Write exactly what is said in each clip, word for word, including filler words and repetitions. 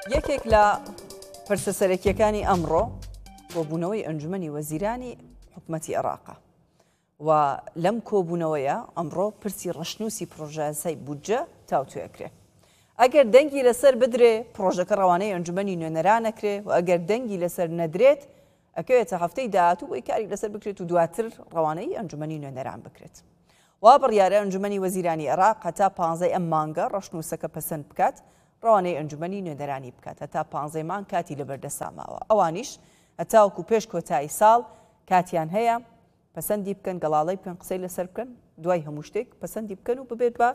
یەکێک لە پرسەسەرەکیەکانی ئەمڕۆ بۆ بوونەوەی ئەنجومەنی وەزیرانی حکوومەتی عێراقە و لەم کۆبوونەوەیە ئەمڕۆ پرسی ڕەشنووسی پرۆژەیاسای بودجە تاوتوێکرێ. ئەگەر دەنگی لەسەر بدرێ پرۆژەکە ڕەوانەی ئەنجومەنی نوێنەرانەکرێ و ئەگەر دەنگی لەسەر نەدرێت ئەکەوێتە هەفتەی داهاتوو بۆی کاری لەسەر بکرێت و دواتر ڕەوانەی ئەنجومەنی نوێنەران بکرێت. وا بڕیارە ئەنجومەنی وەزیرانی عێراق هەتا پانزەی ئەم مانگە ڕەشنووسەکە پەسەند بکات ڕەوانەی ئەنجومەنی نوێنەرانی بکات هەتا پانزەی مانگ کاتی لەبەردەساماوە. ئەوانیش هەتاوەکو پێش کۆتایی ساڵ کاتیان هەیە پەسەندی بکەن گەڵاڵەی بکەن قسەی لەسەر بکەن دوای هەموو شتێک پەسەندی بکەن و ببێت بە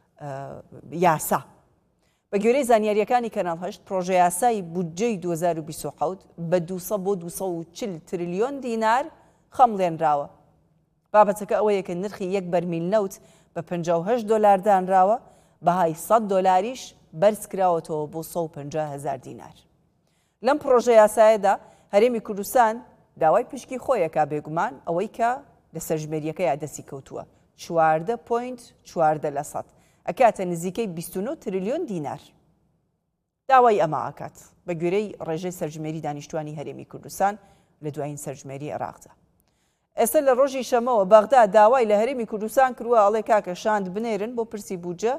یاسا. بە گوێرەی زانیاریەکانی کەناڵ هەشت پرۆژە یاسای بودجەی دوو هەزار و بیست و حەوت بە دووسە بۆ دووسە و چل تریلیۆن دینار خەمڵێنراوە. بابەتەکە ئەوەیە کە نرخی یەک بەرمیل نەوت بە پەنجاو و هەشت دۆلار دانراوە بەهای سەد دۆلاریش بەرز کراوەتەوە بۆ سەد و پەنجا هەزار دینار. لەم پرۆژە یاسایەدا هەرێمی کوردستان داوای پشکی خۆیەکا بێگومان ئەوەی کە لە سەرژمێریەکەی دەستی کەوتووە چواردە پۆینت چواردە لە سەد ئەکاتە نزیکەی بیست و نۆ تریلیۆن دینار. داوای ئەمە ئاکات بە گوێرەی ڕێژەی سەرژمێری دانیشتوانی هەرێمی کوردستان لە دوایین سەرژمێری عێراقدا. ئێستا لە ڕۆژی شەمەوە بەغدا داوای لە هەرێمی کوردستان کردووە ئەڵێ کاکە شاند بنێرن بۆ پرسی بودجە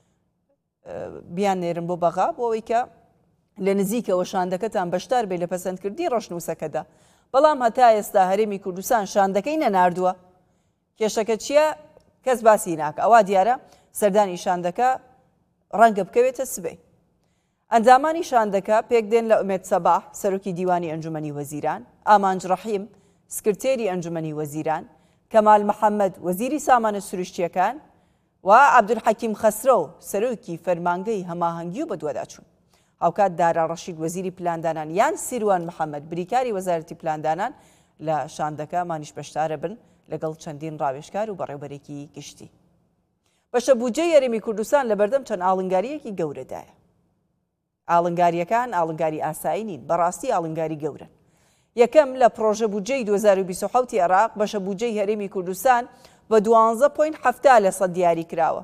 بیان نێرن بۆ بەغا بۆ ئەوەی کە لە نزیکەوە شاندەکەتان بەشدار بێ لە پەسەندکردنی ڕەشنووسەکەدا. بەڵام هەتا ئێستا هەرێمی کوردستان شاندەکەی نەناردووە. کێشەکە چییە؟ کەس باسی ناکە. ئەوە دیارە سەردانی شاندەکە ڕەنگە بکەوێتە سبەی. ئەنجامانی شاندەکە پێک دێن لە ئومێد سەباح سەرۆکی دیوانی ئەنجومەنی وەزیران، ئامانج ڕەحیم سکرتێری ئەنجومەنی وەزیران، کەمال محەممەد وەزیری سامانە سروشتیەکان و عەبدولحەکیم خەسرۆ سەرۆکی فەرمانگەی هەماهەنگی و بەدواداچوون. هاوکات دارا ڕەشید وەزیری پلاندانان یان سیروان محەممەد بریکاری وەزارەتی پلاندانان لە شاندەکە مانیش بەشدارە بن لەگەڵ چەندین ڕاوێژکار و بەڕێوەبەرێکی گشتی. بەشە بودجەی هەرێمی کوردستان لە بەردەم چەند ئاڵنگاریەکی گەورەدایە. ئاڵنگاریەکان ئاڵنگاری ئاسایی نین، بەڕاستی ئاڵنگاری گەورن. یەکەم لە پرۆژە بودجەی دوو هەزار و بیست و حەوت عێراق بەشە بودجەی هەرێمی کوردستان بە دوانزە پۆینت هەفتا لە سەد دیاری کراوە.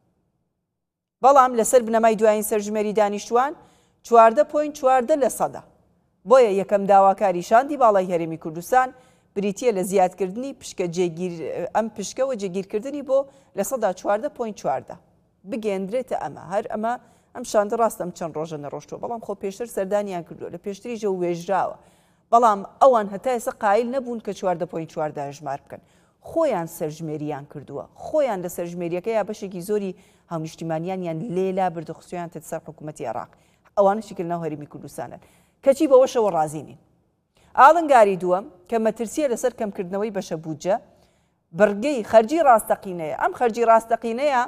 بەڵام لەسەر بنەمای دوایین سەرژمێری دانیشتوان چواردە پۆینت چواردە لە سەدا. بۆیە یەکەم داواکاری شاندی باڵای هەرێمی کوردستان بریتیە لە زیادکردنی پشکە جێگیر ئەم پشکەوە جێگیرکردنی بۆ لە سەدا چواردە پۆینت چواردە بگەندرێتە ئەمە هەر ئەمە ئەم شاندە ڕاستەم چەند ڕۆژە نەڕۆشتوە بەڵام خۆ پێشتر سەردانیان کردووە لە پێشتری ژە و وێژراوە. بەڵام ئەوان هەتا ئێستا قایل نەبوون کە چواردە پۆینت چواردە ژمار بکەن. خۆیان سەرژمێریان کردووە، خۆیان لە سەرژمێریەکە یا بەشێکی زۆری هاونیشتیمانیانیان لێلا بردەخستویان تێت سەر حکوومەتی عێراق. ئەوانشی کردنەوە هەرێمی کوردستانن کەچی بەوەشەوە ڕازینین. ئاڵنگاری دووەم کە مەترسیە لەسەر کەمکردنەوەی بەشە بودجە بەرگەی خەرجی ڕاستەقینەیە. ئەم خەرجی ڕاستەقینەیە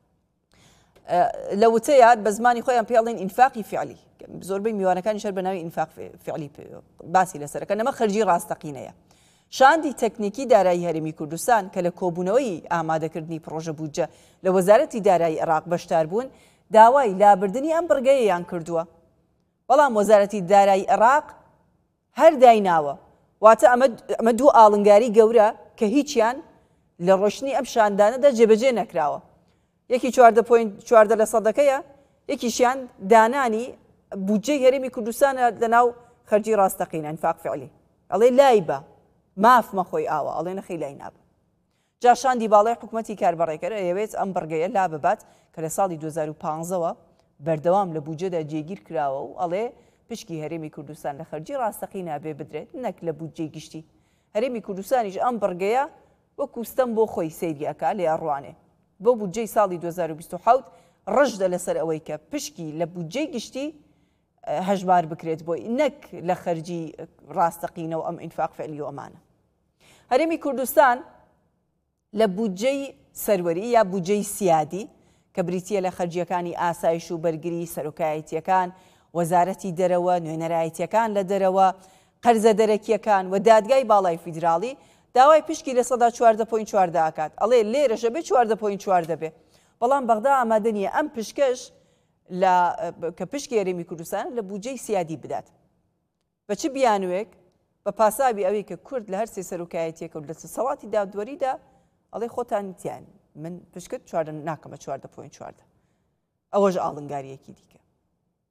لە وتەیە بە زمانی خۆیان پێڵێن ئینفاقی فعلی، زۆربەی میوانەکانی شەر بەناوی ئینفاق فعلی باسی لەسەرەکە نەمە خەرجی ڕاستەقینەیە. شاندی تەکنیکی دارایی هەرێمی کوردستان کە لە کۆبوونەوەی ئامادەکردنی پرۆژە بودجە لە وەزارەتی دارایی عێراق بەشدار بوون داوای لابردنی ئەم بڕگەیەیان کردووە. بەڵام وەزارەتی دارایی عێراق هەر دایناوە. واتە ئەمە دوو ئاڵنگاری گەورە کە هیچیان لە ڕۆشنی ئەم شاندانەدا جێبەجێ نەکراوە. یەکی چواردە پۆینت چواردە لە سەدەکەیە، یەکیشیان دانانی بودجەی هەرێمی کوردستانە لەناو خەرجی ڕاستەقینە ئینفاق فعلی. ئەڵێ لای بە ماف مەخۆی ئاوە ئەڵێ نەخەی لای نابە. جا شاندی باڵای حکوومەتی کاربەڕێکەرە ئەوێت ئەم بڕگەیە لا ببات کە لە ساڵی دوو هەزار و پانزەوە بەردەوام لە بودجەدا جێگیر کراوە و ئەڵێ پشکی هەرێمی کوردستان لە خەرجی ڕاستەقینە بێ بدرێت نەک لە بودجەی گشتی. هەرێمی کوردستانیش ئەم بڕگەیە وەکو ستەم بۆ خۆی سەیریەکە لە ئەڕوانێ بۆ بودجەی ساڵی دوو هەزار و بیست و حەوت ڕژدە لەسەر ئەوەی کە پشکی لە بودجەی گشتی هەژمار بکرێت بۆی نەک لە خەرجی ڕاستەقینەوە ئەم ئینفاق فعلی و ئەمانە. هەرێمی کوردستان لە بودجەی سەروەری یا بودجەی سیادی کە بریتیە لە خەرجیەکانی ئاسایش و بەرگری سەرۆکایەتیەکان، وەزارەتی دەرەوە، نوێنەرایەتیەکان لە دەرەوە، قەرزە دەرەکیەکان و دادگای باڵای فیدراڵی داوای پشکی لە سەدا چواردە پۆینت چواردە ئاکات. ئەڵێ لێرەشە بێ چواردە پۆینت چواردە بێ. بەڵام بەغدا ئامادە نییە ئەم پشکەش کە پشکی هەرێمی کوردستان لە بودجەی سیادی بدات. بە چ بیانوێک؟ بە پاسابی ئەوەی کە کورد لە هەر سێ سەرۆکایەتیەکە و لە سەڵاتی دادوەریدا ئەڵێ خۆتان تیان من پشکت چواردە ناکەمە چواردە پۆینت چواردە. ئەوەش ئاڵنگاریەکی دیکە.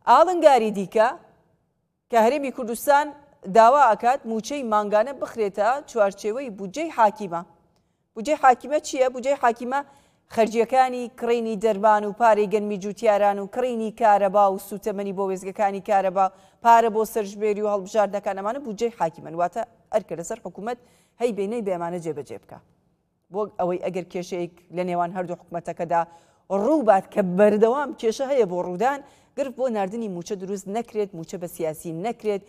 ئاڵنگاری دیکە کە هەرێمی کوردستان داوا ئەکات موچەی مانگانە بخرێتە چوارچێوەی بودجەی حاکیمە. بودجەی حاکیمە چییە؟ بودجەی حاکیمە خەرجیەکانی کڕینی دەرمان و پارەی گەنمی جوتیاران و کڕینی کارەبا و سوتەمەنی بۆ وێزگەکانی کارەبا، پارە بۆ سەرژمێری و هەڵبژاردنەکان ئەمانە بودجەی حاکیمەن، واتە ئەرکە لەسەر حکوومەت هەی بێنەی بێمانە جێبەجێ بکە بۆ ئەوەی ئەگەر کێشەیەک لە نێوان هەردوو حکوومەتەکەدا ڕووبات کە بەردەوام کێشە هەیە بۆ ڕوودان گرت بۆ نردنی موچە دروست نەکرێت، موچە بە سیاسی نەکرێت،